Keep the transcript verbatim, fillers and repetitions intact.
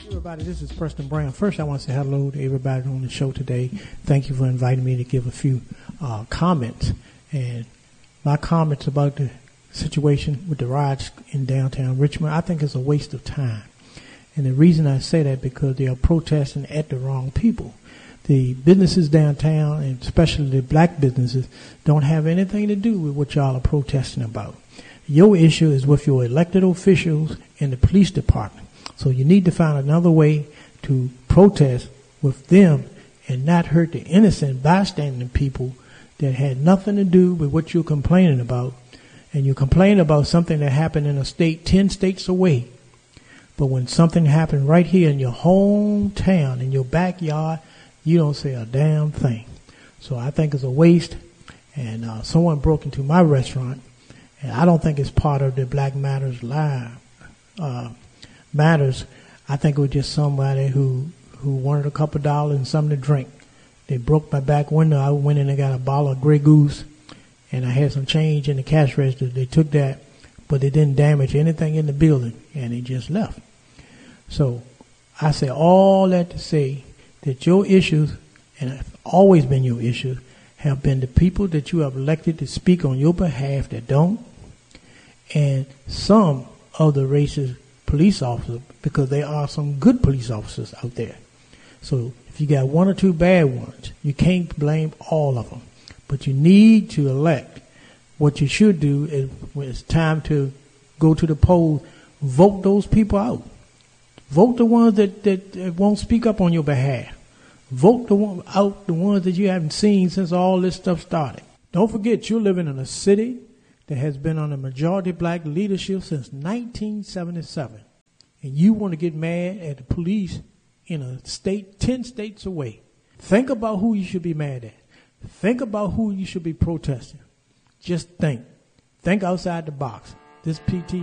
Everybody, this is Preston Brown. First, I want to say hello to everybody on the show today. Thank you for inviting me to give a few uh, comments. And my comments about the situation with the riots in downtown Richmond, I think it's a waste of time. And the reason I say that because they are protesting at the wrong people. The businesses downtown, and especially the black businesses, don't have anything to do with what y'all are protesting about. Your issue is with your elected officials and the police department. So you need to find another way to protest with them and not hurt the innocent bystander people that had nothing to do with what you're complaining about. And you complain about something that happened in a state ten states away. But when something happened right here in your hometown, in your backyard, you don't say a damn thing. So I think it's a waste. And uh, someone broke into my restaurant, and I don't think it's part of the Black Matters Live uh, matters. I think it was just somebody who, who wanted a couple of dollars and something to drink. They broke my back window. I went in and got a bottle of Grey Goose, and I had some change in the cash register. They took that, but they didn't damage anything in the building, and they just left. So I say all that to say that your issues, and have always been your issues, have been the people that you have elected to speak on your behalf that don't, and some of the racist police officers, because there are some good police officers out there. So if you got one or two bad ones, you can't blame all of them. But you need to elect. What you should do is when it's time to go to the polls, vote those people out. Vote the ones that, that, that won't speak up on your behalf. Vote the one out the ones that you haven't seen since all this stuff started. Don't forget, you're living in a city that has been under majority black leadership since nineteen seventy-seven. And you want to get mad at the police in a state ten states away. Think about who you should be mad at. Think about who you should be protesting. Just think. Think outside the box. This P T